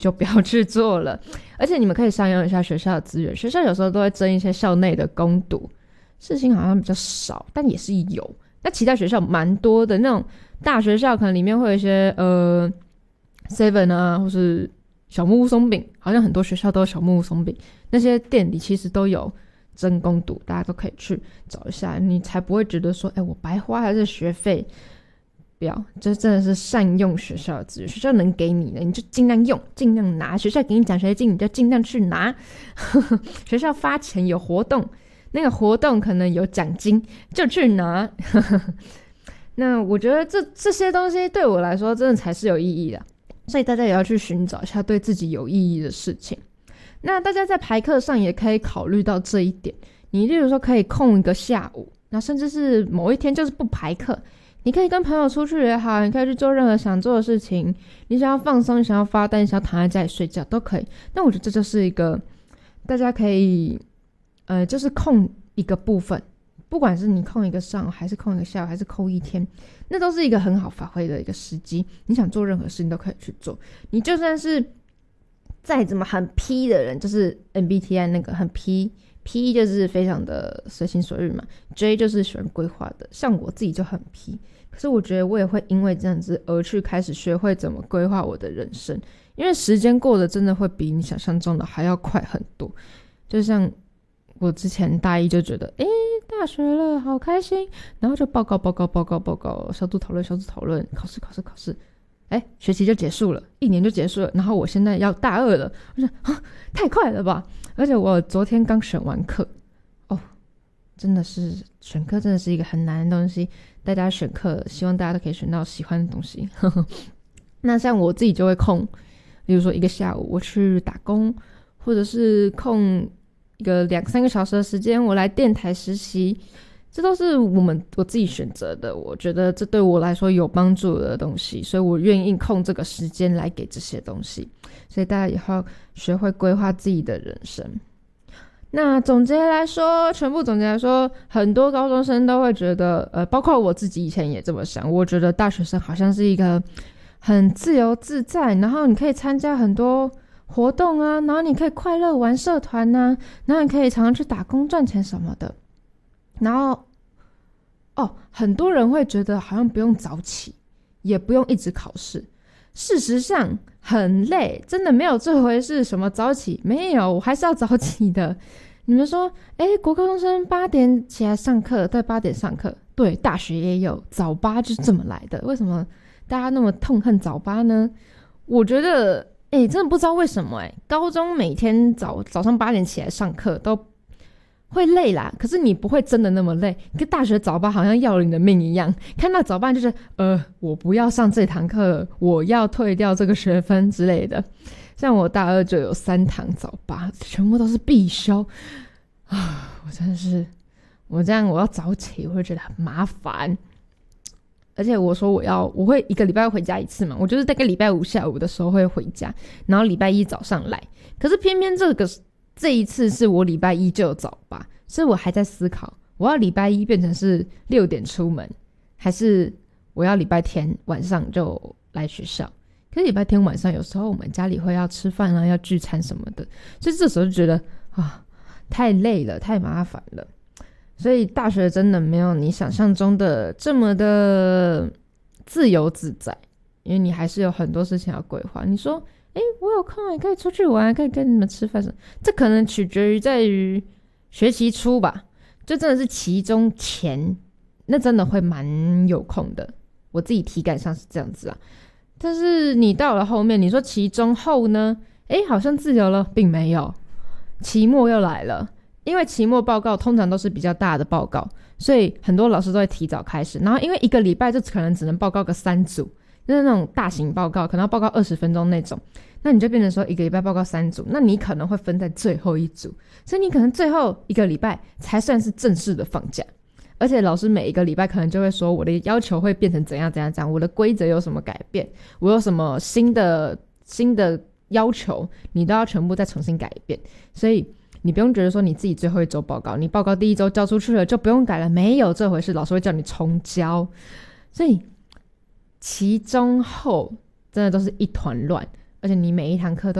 就不要去做了。而且你们可以善用一下学校的资源，学校有时候都会征一些校内的工读，事情好像比较少，但也是有。那其他学校蛮多的，那种大学校可能里面会有一些7啊，或是小木屋松饼，好像很多学校都有小木屋松饼，那些店里其实都有征工读，大家都可以去找一下，你才不会觉得说我白花还是学费。不要，这真的是善用学校的资源，学校能给你的你就尽量用，尽量拿，学校给你奖学金你就尽量去拿学校发钱有活动，那个活动可能有奖金就去拿那我觉得这些东西对我来说真的才是有意义的，所以大家也要去寻找一下对自己有意义的事情。那大家在排课上也可以考虑到这一点，你例如说可以空一个下午，那甚至是某一天就是不排课，你可以跟朋友出去也好，你可以去做任何想做的事情，你想要放松，你想要发呆，你想要躺在家里睡觉都可以。但我觉得这就是一个大家可以就是空一个部分，不管是你空一个上午还是空一个下午还是空一天，那都是一个很好发挥的一个时机，你想做任何事情都可以去做。你就算是再怎么很 P 的人，就是 MBTI 那个很 P 就是非常的随心所欲嘛， J 就是喜欢规划的，像我自己就很 P， 可是我觉得我也会因为这样子而去开始学会怎么规划我的人生，因为时间过得真的会比你想象中的还要快很多。就像我之前大一就觉得大学了好开心，然后就报告小组讨论考试学期就结束了，1年就结束了，然后我现在要大2了，我想太快了吧。而且我昨天刚选完课真的是选课真的是一个很难的东西，大家选课希望大家都可以选到喜欢的东西那像我自己就会空，比如说一个下午我去打工，或者是空一个2-3个小时的时间我来电台实习，这都是我自己选择的，我觉得这对我来说有帮助的东西，所以我愿意空这个时间来给这些东西。所以大家以后学会规划自己的人生。那全部总结来说，很多高中生都会觉得包括我自己以前也这么想，我觉得大学生好像是一个很自由自在，然后你可以参加很多活动啊，然后你可以快乐玩社团啊，然后你可以常常去打工赚钱什么的。然后很多人会觉得好像不用早起，也不用一直考试，事实上很累，真的没有这回事。什么早起没有，我还是要早起的。你们说国高中生8点起来上课，对，8点上课，对，大学也有早八，就是这么来的。为什么大家那么痛恨早八呢？我觉得真的不知道为什么高中每天早上8点起来上课都会累啦，可是你不会真的那么累，跟大学早八好像要了你的命一样，看到早八就是我不要上这堂课，我要退掉这个学分之类的。像我大2就有3堂早八，全部都是必修我真的是我这样我要早起我会觉得很麻烦。而且我说我会1个礼拜回家1次嘛，我就是大概礼拜5下午的时候会回家，然后礼拜1早上来，可是偏偏这一次是我礼拜1就有早八，所以我还在思考，我要礼拜1变成是6点出门，还是我要礼拜天晚上就来学校。可是礼拜天晚上有时候我们家里会要吃饭啊，要聚餐什么的，所以这时候就觉得太累了，太麻烦了。所以大学真的没有你想象中的这么的自由自在，因为你还是有很多事情要规划。你说我有空也可以出去玩，可以跟你们吃饭什么，这可能取决于在于学期初吧，就真的是期中前那真的会蛮有空的，我自己体感上是这样子啊。但是你到了后面，你说期中后呢好像自由了，并没有。期末又来了，因为期末报告通常都是比较大的报告，所以很多老师都会提早开始，然后因为1个礼拜就可能只能报告个3组，就是那种大型报告可能要报告20分钟那种，那你就变成说1个礼拜报告3组，那你可能会分在最后一组，所以你可能最后1个礼拜才算是正式的放假。而且老师每1个礼拜可能就会说我的要求会变成怎样怎样怎样，我的规则有什么改变，我有什么新的要求，你都要全部再重新改变。所以你不用觉得说你自己最后一周报告，你报告第1周交出去了就不用改了，没有这回事，老师会叫你重交。所以期中后真的都是一团乱， 而且你每一堂课